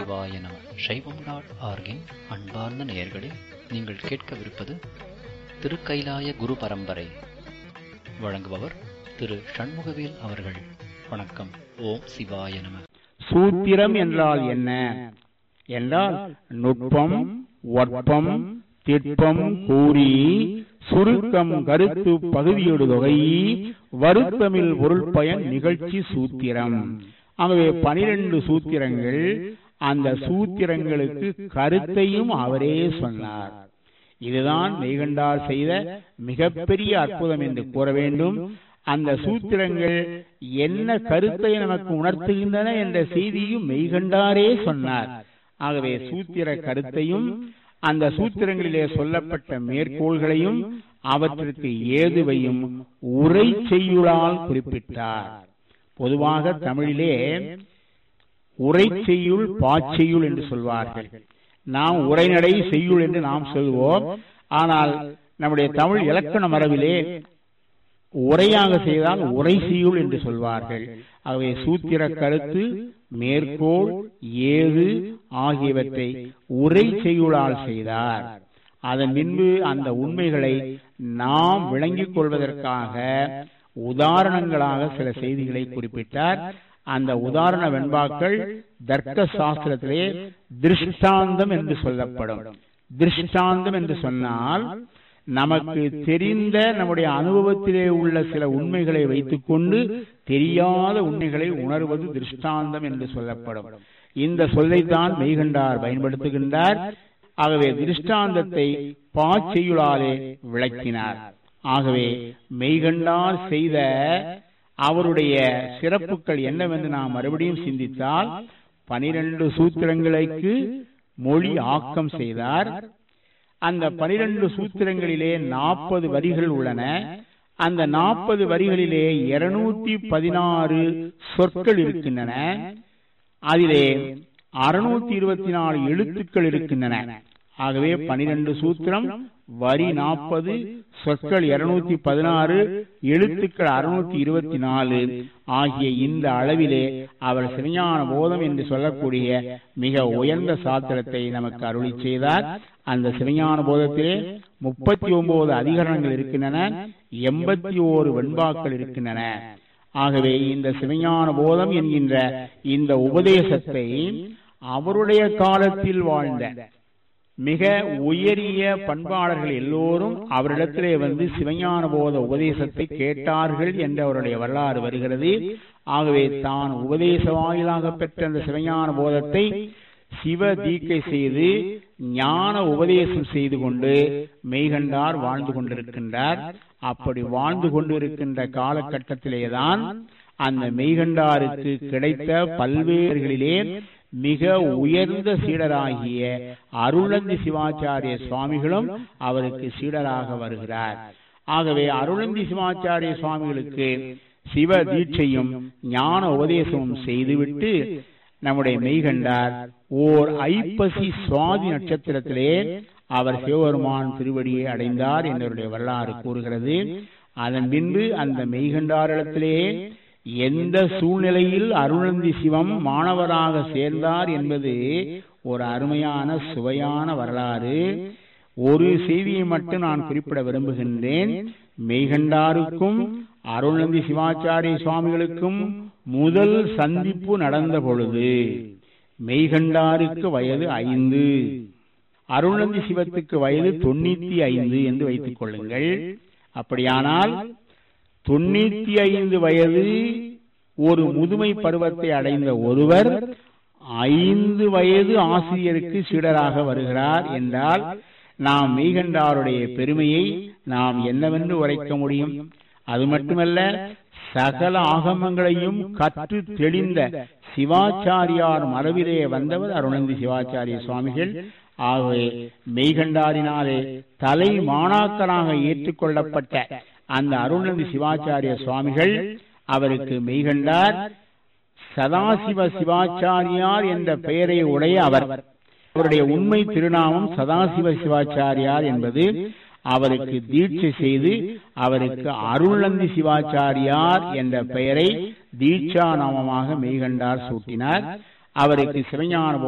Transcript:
சிவாய நம. சைவம்.org-இன் அன்பார்ந்த நேயர்களே, நீங்கள் கேட்கவிருப்பது திருக்கைலாய குரு பரம்பரை. வழங்குபவர் திரு சண்முகவேல் அவர்கள். வணக்கம். ஓம் சிவாய நம. சூத்திரம் என்றால் என்ன என்றால், நுட்பம், ஒற்பம், திட்பம் கூறி சுருக்கம் கருத்து பகுதியோடு தொகை வருத்தமில் பொருள் பயன் நிகழ்ச்சி சூத்திரம். ஆகவே 12 சூத்திரங்கள். அந்த சூத்திரங்களுக்கு கருத்தையும் அவரே சொன்னார். இதுதான் மெய்கண்டார் செய்த மிகப்பெரிய அற்புதம் என்று கூற வேண்டும். அந்த சூத்திரங்கள் என்ன கருத்தை நமக்கு உணர்த்துகின்றன என்ற செய்தியும் மெய்கண்டாரே சொன்னார். ஆகவே சூத்திர கருத்தையும் அந்த சூத்திரங்களிலே சொல்லப்பட்ட மேற்கோள்களையும் அவற்றிற்கு ஏதுவையும் உரை செய்யுளால் குறிப்பிட்டார். பொதுவாக தமிழிலே உரை செய்யுள், பாச்செய்யுள் என்று சொல்வார்கள். நாம் உரைநடை செய்யுள் என்று நாம் சொல்வோம். ஆனால் நம்முடைய தமிழ் இலக்கண மரபிலே உரையாக செய்தால் உரை செய்யுள் என்று சொல்வார்கள். ஆகவே சூத்திர கருத்து, மேற்கோள், ஏது ஆகியவற்றை உரை செய்யுளால் செய்தார். அதன் பின்பு அந்த உண்மைகளை நாம் விளங்கிக் கொள்வதற்காக உதாரணங்களாக சில செய்திகளை குறிப்பிட்டார். அந்த உதாரண வெண்பாக்கள் தர்க்க சாஸ்திரத்திலே திருஷ்டாந்தம் என்று சொல்லப்படும். திருஷ்டாந்தம் என்று சொன்னால், நமக்கு தெரிந்த நம்முடைய அனுபவத்திலே உள்ள சில உண்மைகளை வைத்துக் கொண்டு தெரியாத உண்மைகளை உணர்வது திருஷ்டாந்தம் என்று சொல்லப்படும். இந்த சொல்லைத்தான் மெய்கண்டார் பயன்படுத்துகின்றார். ஆகவே திருஷ்டாந்தத்தை பாச்செய்யுளாலே விளக்கினார். ஆகவே மெய்கண்டார் செய்த அவருடைய சிறப்புகள் என்னவென்று நாம் மறுபடியும் சிந்தித்தால், 12 சூத்திரங்களுக்கு மொழி ஆக்கம் செய்தார். அந்த 12 சூத்திரங்களிலே 40 வரிகள் உள்ளன. அந்த 40 வரிகளிலே 216 சொற்கள் இருக்கின்றன. அதிலே 624 எழுத்துக்கள் இருக்கின்றன. ஆகவே 12 சூத்திரம், வரி 40, சொற்கள் 216, எழுத்துக்கள் 624 ஆகிய இந்த அளவிலே அவர் சிவஞான போதம் என்று சொல்லக்கூடிய மிக உயர்ந்த சாத்திரத்தை நமக்கு அருளி செய்தார். அந்த சிவஞான போதத்திலே 39 அதிகரணங்கள் இருக்கின்றன, 81 வெண்பாக்கள் இருக்கின்றன. ஆகவே இந்த சிவஞான போதம் என்கின்ற இந்த உபதேசத்தை அவருடைய காலத்தில் வாழ்ந்த மிக உயரிய பண்பாளர்கள் எல்லோரும் அவரிடத்திலே வந்து சிவஞான போத உபதேசத்தை கேட்டார்கள் என்று அவருடைய வரலாறு வருகிறது. ஆகவே தான் உபதேச வாயிலாக பெற்ற அந்த சிவஞான போதத்தை சிவ தீக்கை செய்து ஞான உபதேசம் செய்து கொண்டு மெய்கண்டார் வாழ்ந்து கொண்டிருக்கின்றார். அப்படி வாழ்ந்து கொண்டிருக்கின்ற காலகட்டத்திலேதான் அந்த மெய்கண்டாருக்கு கிடைத்த பல்வேறுகளிலே மிக உயர்ந்த சீடராகிய அருளந்தி சிவாச்சாரிய சுவாமிகளும் அவருக்கு சீடராக வருகிறார். ஆகவே அருளந்தி சிவாச்சாரிய சுவாமிகளுக்கு சிவ தீட்சையும் ஞான உபதேசமும் செய்துவிட்டு நம்முடைய மெய்கண்டார் ஓர் ஐப்பசி சுவாதி நட்சத்திரத்திலே அவர் சிவபெருமான் திருவடியை அடைந்தார் என்னுடைய வரலாறு கூறுகிறது. அதன் பின்பு அந்த மெய்கண்டாரிடத்திலே எந்த சூழ்நிலையில் அருளந்தி சிவம் மாணவராக சேர்ந்தார் என்பது ஒரு அருமையான சுவையான வரலாறு. ஒரு செய்தியை மட்டும் நான் குறிப்பிட விரும்புகின்றேன். மெய்கண்டாருக்கும் அருளந்தி சிவாச்சாரிய சுவாமிகளுக்கும் முதல் சந்திப்பு நடந்த பொழுது மெய்கண்டாருக்கு வயது 5, அருளந்தி சிவத்துக்கு வயது 95 என்று வைத்துக் கொள்ளுங்கள். அப்படியானால் 95 வயது ஒரு முதுமை பருவத்தை அடைந்த ஒருவர் 5 வயது ஆசிரியருக்கு சீடராக வருகிறார் என்றால் நாம் மெய்கண்டாருடைய பெருமையை நாம் என்னவென்று உரைக்க முடியும்? அது மட்டுமல்ல, சகல ஆகமங்களையும் கற்று தெளிந்த சிவாச்சாரியார் மரபிலே வந்தவர் அருளந்தி சிவாச்சாரிய சுவாமிகள். ஆகவே மெய்கண்டாரினாலே தலை மாணாக்கராக ஏற்றுக்கொள்ளப்பட்ட அந்த அருளந்தி சிவாச்சாரிய சுவாமிகள், அவருக்கு மெய்கண்டார் சதாசிவ சிவாச்சாரியார் என்ற பெயரை உடைய அவர். அவருடைய உண்மை திருநாமம் சதாசிவ சிவாச்சாரியார் என்பது. அவருக்கு தீட்சை செய்து அவருக்கு அருளந்தி சிவாச்சாரியார் என்ற பெயரை தீட்சா நாமமாக மெய்கண்டார் சூட்டினார். அவருக்கு சிவஞான